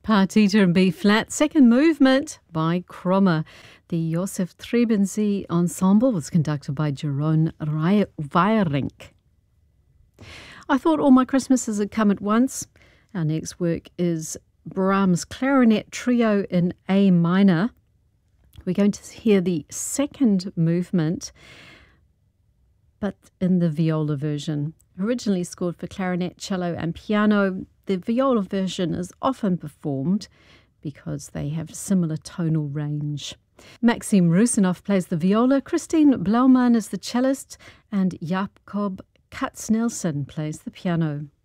Partita in B flat, second movement by Krommer. The Josef Trebensee Ensemble was conducted by Jeroen Weierink. I thought all my Christmases had come at once. Our next work is Brahms' Clarinet Trio in A minor. We're going to hear the second movement, but in the viola version. Originally scored for clarinet, cello and piano, the viola version is often performed because they have similar tonal range. Maxim Rusinov plays the viola, Christine Blaumann is the cellist, and Jakob Katznelson plays the piano.